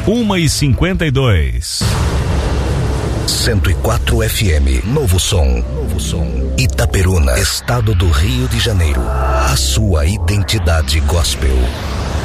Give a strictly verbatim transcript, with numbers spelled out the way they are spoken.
uma e cinquenta e dois. cento e quatro F M, Novo Som, Novo Som, Itaperuna, Estado do Rio de Janeiro. A sua identidade gospel.